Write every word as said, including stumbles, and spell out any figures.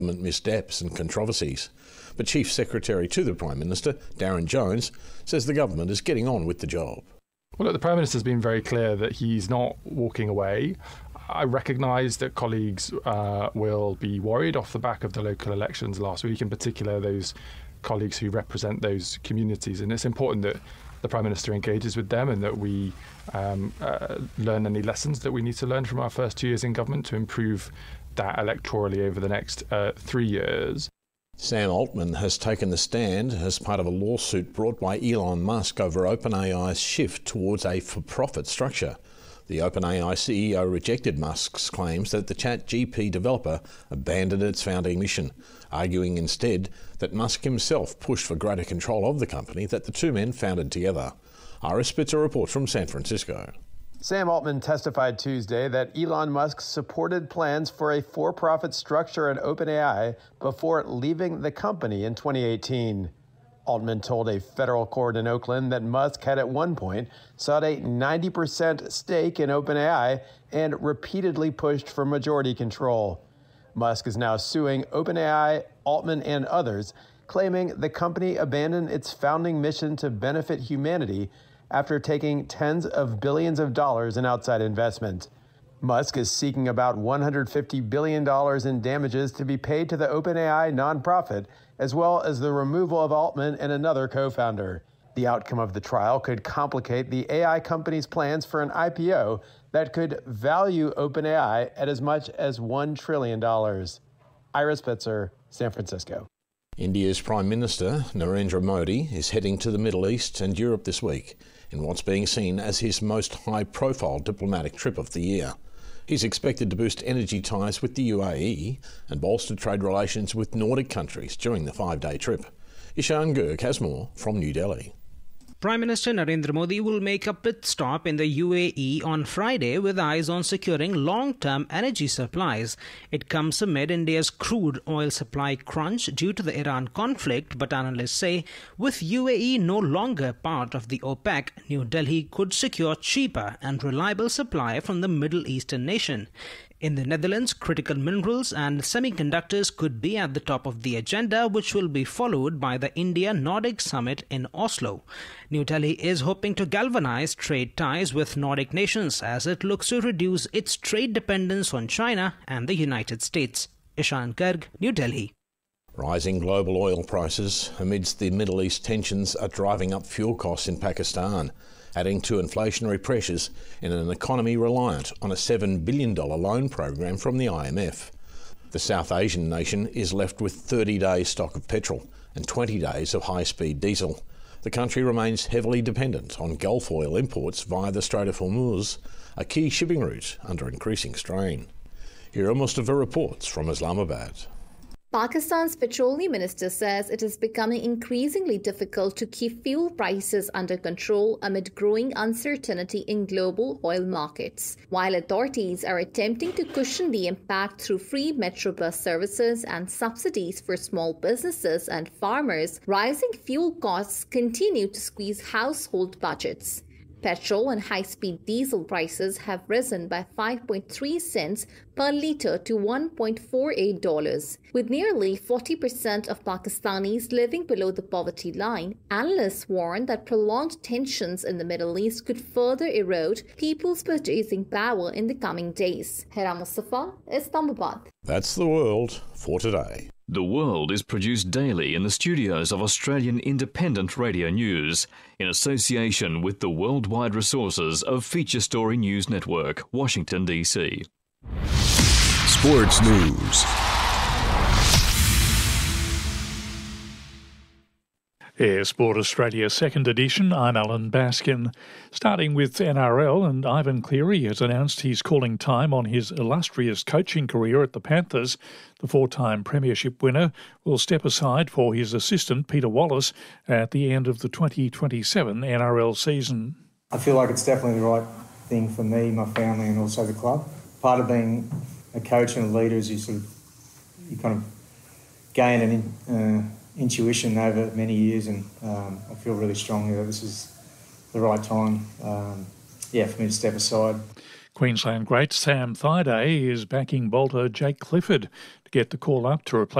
missteps and controversies. But Chief Secretary to the Prime Minister, Darren Jones, says the government is getting on with the job. Well, look, the Prime Minister's been very clear that he's not walking away. I recognise that colleagues uh, will be worried off the back of the local elections last week, in particular those colleagues who represent those communities. And it's important that the Prime Minister engages with them and that we um, uh, learn any lessons that we need to learn from our first two years in government to improve that electorally over the next uh, three years. Sam Altman has taken the stand as part of a lawsuit brought by Elon Musk over OpenAI's shift towards a for-profit structure. The OpenAI C E O rejected Musk's claims that the ChatGPT developer abandoned its founding mission, arguing instead that Musk himself pushed for greater control of the company that the two men founded together. Iris Spitzer reports from San Francisco. Sam Altman testified Tuesday that Elon Musk supported plans for a for-profit structure at OpenAI before leaving the company in twenty eighteen. Altman told a federal court in Oakland that Musk had at one point sought a ninety percent stake in OpenAI and repeatedly pushed for majority control. Musk is now suing OpenAI, Altman, and others, claiming the company abandoned its founding mission to benefit humanity after taking tens of billions of dollars in outside investment. Musk is seeking about one hundred fifty billion dollars in damages to be paid to the OpenAI nonprofit, as well as the removal of Altman and another co-founder. The outcome of the trial could complicate the A I company's plans for an I P O that could value OpenAI at as much as one trillion dollars. Iris Spitzer, San Francisco. India's Prime Minister, Narendra Modi, is heading to the Middle East and Europe this week in what's being seen as his most high-profile diplomatic trip of the year. He's expected to boost energy ties with the U A E and bolster trade relations with Nordic countries during the five-day trip. Ishan Gurg has more from New Delhi. Prime Minister Narendra Modi will make a pit stop in the U A E on Friday with eyes on securing long-term energy supplies. It comes amid India's crude oil supply crunch due to the Iran conflict, but analysts say with U A E no longer part of the OPEC, New Delhi could secure cheaper and reliable supply from the Middle Eastern nation. In the Netherlands, critical minerals and semiconductors could be at the top of the agenda, which will be followed by the India-Nordic Summit in Oslo. New Delhi is hoping to galvanize trade ties with Nordic nations as it looks to reduce its trade dependence on China and the United States. Ishan Garg, New Delhi. Rising global oil prices amidst the Middle East tensions are driving up fuel costs in Pakistan, adding to inflationary pressures in an economy reliant on a seven billion dollars loan program from the I M F. The South Asian nation is left with thirty days stock of petrol and twenty days of high-speed diesel. The country remains heavily dependent on Gulf oil imports via the Strait of Hormuz, a key shipping route under increasing strain. Here are Mustafa reports from Islamabad. Pakistan's petroleum minister says it is becoming increasingly difficult to keep fuel prices under control amid growing uncertainty in global oil markets. While authorities are attempting to cushion the impact through free metro bus services and subsidies for small businesses and farmers, rising fuel costs continue to squeeze household budgets. Petrol and high-speed diesel prices have risen by five point three cents per litre to one point four eight dollars. With nearly forty percent of Pakistanis living below the poverty line, analysts warn that prolonged tensions in the Middle East could further erode people's purchasing power in the coming days. Hera Mustafa, Islamabad. That's the world for today. The World is produced daily in the studios of Australian Independent Radio News in association with the worldwide resources of Feature Story News Network, Washington, D C. Sports News. Air Sport Australia second edition, I'm Alan Baskin. Starting with N R L, and Ivan Cleary has announced he's calling time on his illustrious coaching career at the Panthers. The four-time premiership winner will step aside for his assistant Peter Wallace at the end of the twenty twenty-seven N R L season. I feel like it's definitely the right thing for me, my family and also the club. Part of being a coach and a leader is you sort of, you kind of gain an uh, intuition over many years, and um, I feel really strongly that this is the right time, um, yeah, for me to step aside. Queensland great Sam Thaiday is backing bowler Jake Clifford to get the call up to replace